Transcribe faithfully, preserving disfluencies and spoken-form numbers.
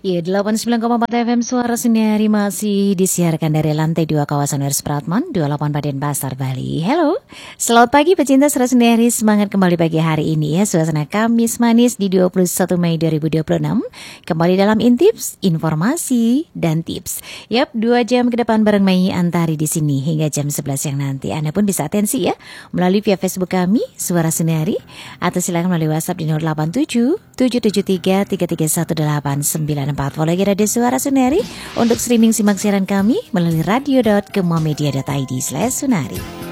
Ya, delapan puluh sembilan koma empat F M Suara Sendiri masih disiarkan dari lantai dua kawasan Ers Pratman, dua puluh delapan Baden Pasar, Bali. Halo, selamat pagi pecinta Suara Sendiri, semangat kembali pagi hari ini ya. Suasana Kamis manis di dua puluh satu Mei dua ribu dua puluh enam. Kembali dalam Intips, informasi dan tips. Yap, dua jam ke depan bareng Mei Antari di sini hingga jam sebelas siang nanti. Anda pun bisa atensi ya, melalui via Facebook kami, Suara Sendiri, atau silakan melalui WhatsApp di nol delapan tujuh tujuh tujuh tiga tiga tiga satu delapan sembilan empat. Follow lagi Radio Suara Sunari. Untuk streaming simak siaran kami melalui radio dot kemuamedia dot id slash sunari.